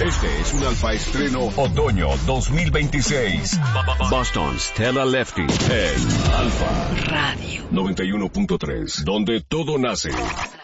Este es un Alfa Estreno Otoño 2026. Boston Stella Lefty en Alfa Radio 91.3, donde todo nace.